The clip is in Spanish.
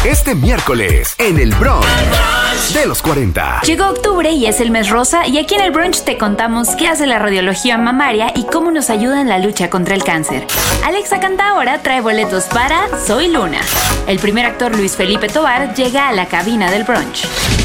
Este miércoles en el Brunch de los 40. Llegó octubre y es el mes rosa, y aquí en el Brunch te contamos qué hace la radiología mamaria y cómo nos ayuda en la lucha contra el cáncer. Alexa Cantaora trae boletos para Soy Luna. El primer actor Luis Felipe Tovar llega a la cabina del Brunch.